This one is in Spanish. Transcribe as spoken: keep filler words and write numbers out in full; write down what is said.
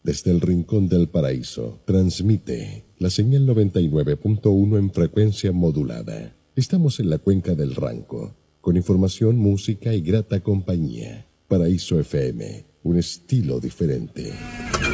desde el rincón del paraíso, transmite la señal noventa y nueve punto uno en frecuencia modulada. Estamos en la cuenca del Ranco, con información, música y grata compañía. Paraíso F M, un estilo diferente.